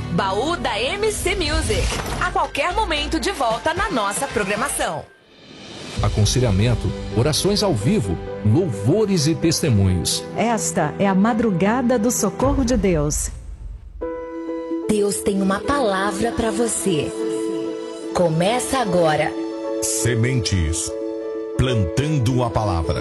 Baú da MC Music. A qualquer momento de volta na nossa programação. Aconselhamento, orações ao vivo, louvores e testemunhos. Esta é a madrugada do socorro de Deus. Deus tem uma palavra para você. Começa agora. Sementes. Plantando a palavra.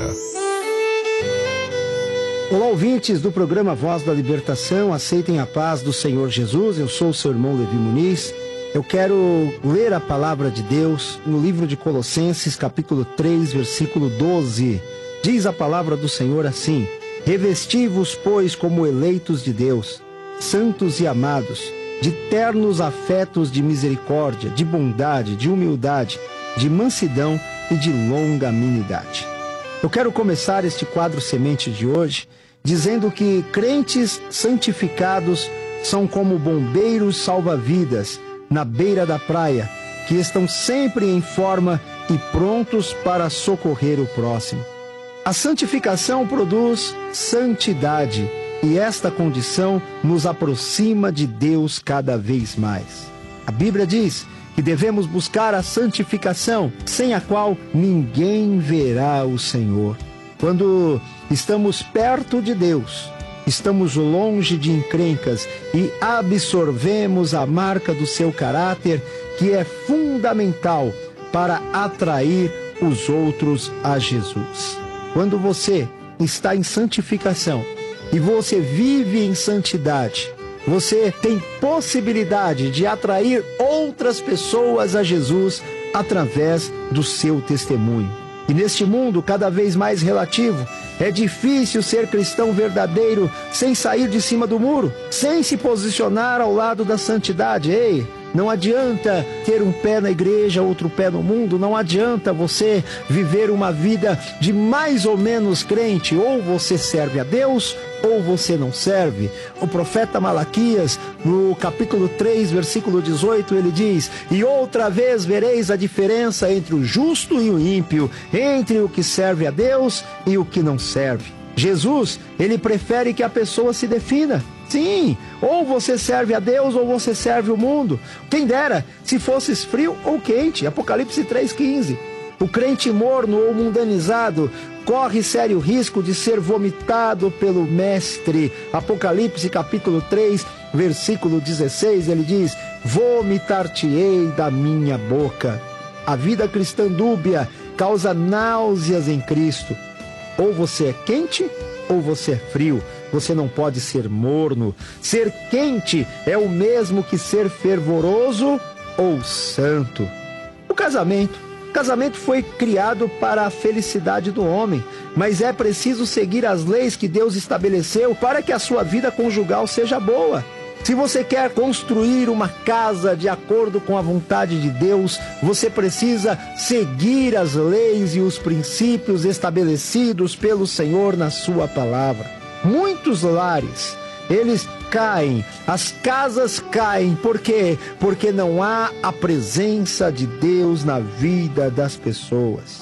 Olá, ouvintes do programa Voz da Libertação, aceitem a paz do Senhor Jesus. Eu sou o seu irmão Levi Muniz. Eu quero ler a palavra de Deus no livro de Colossenses, capítulo 3, versículo 12. Diz a palavra do Senhor assim: revesti-vos, pois, como eleitos de Deus, santos e amados, de ternos afetos de misericórdia, de bondade, de humildade, de mansidão e de longanimidade. Eu quero começar este quadro semente de hoje dizendo que crentes santificados são como bombeiros salva-vidas na beira da praia, que estão sempre em forma e prontos para socorrer o próximo. A santificação produz santidade, e esta condição nos aproxima de Deus cada vez mais. A Bíblia diz que devemos buscar a santificação, sem a qual ninguém verá o Senhor. Quando estamos perto de Deus, estamos longe de encrencas e absorvemos a marca do seu caráter, que é fundamental para atrair os outros a Jesus. Quando você está em santificação e você vive em santidade, você tem possibilidade de atrair outras pessoas a Jesus através do seu testemunho. E neste mundo cada vez mais relativo, é difícil ser cristão verdadeiro sem sair de cima do muro, sem se posicionar ao lado da santidade. Ei, não adianta ter um pé na igreja, outro pé no mundo. Não adianta você viver uma vida de mais ou menos crente. Ou você serve a Deus, ou você não serve. O profeta Malaquias, no capítulo 3, versículo 18, ele diz: e outra vez vereis a diferença entre o justo e o ímpio, entre o que serve a Deus e o que não serve. Jesus, ele prefere que a pessoa se defina. Sim, ou você serve a Deus ou você serve o mundo. Quem dera se fosses frio ou quente. Apocalipse 3,15. O crente morno ou mundanizado corre sério risco de ser vomitado pelo Mestre. Apocalipse capítulo 3, versículo 16, ele diz: vomitar-te-ei da minha boca. A vida cristã dúbia causa náuseas em Cristo. Ou você é quente ou você é frio. Você não pode ser morno. Ser quente é o mesmo que ser fervoroso ou santo. O casamento foi criado para a felicidade do homem, mas é preciso seguir as leis que Deus estabeleceu para que a sua vida conjugal seja boa. Se você quer construir uma casa de acordo com a vontade de Deus, você precisa seguir as leis e os princípios estabelecidos pelo Senhor na sua palavra. Muitos lares, eles caem, as casas caem. Por quê? Porque não há a presença de Deus na vida das pessoas.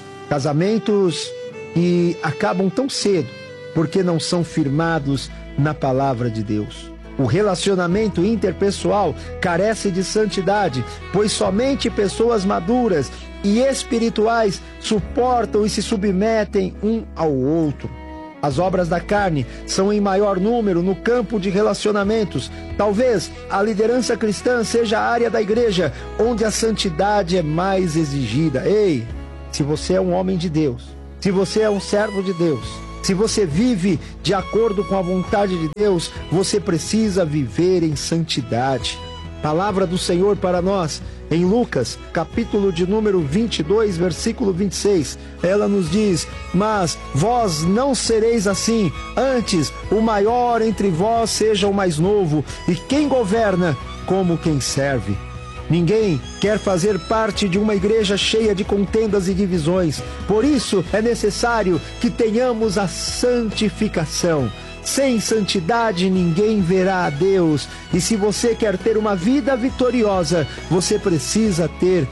Casamentos que acabam tão cedo porque não são firmados na palavra de Deus. O relacionamento interpessoal carece de santidade, pois somente pessoas maduras e espirituais suportam e se submetem um ao outro. As obras da carne são em maior número no campo de relacionamentos. Talvez a liderança cristã seja a área da igreja onde a santidade é mais exigida. Ei, se você é um homem de Deus, se você é um servo de Deus, se você vive de acordo com a vontade de Deus, você precisa viver em santidade. Palavra do Senhor para nós, em Lucas, capítulo de número 22, versículo 26. Ela nos diz: mas vós não sereis assim, antes o maior entre vós seja o mais novo, e quem governa como quem serve. Ninguém quer fazer parte de uma igreja cheia de contendas e divisões. Por isso é necessário que tenhamos a santificação. Sem santidade ninguém verá a Deus. E se você quer ter uma vida vitoriosa, você precisa ter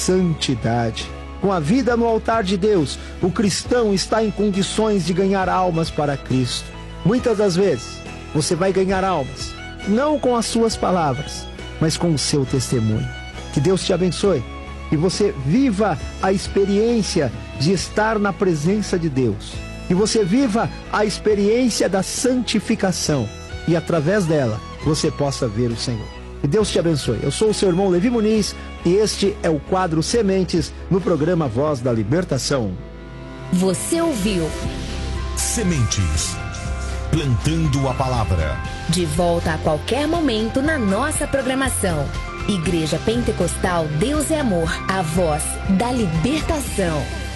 santidade. Com a vida no altar de Deus, o cristão está em condições de ganhar almas para Cristo. Muitas das vezes, você vai ganhar almas não com as suas palavras, mas com o seu testemunho. Que Deus te abençoe e você viva a experiência de estar na presença de Deus. Que você viva a experiência da santificação e através dela você possa ver o Senhor. Que Deus te abençoe. Eu sou o seu irmão Levi Muniz e este é o quadro Sementes no programa Voz da Libertação. Você ouviu Sementes, plantando a palavra. De volta a qualquer momento na nossa programação. Igreja Pentecostal Deus é Amor, a voz da libertação.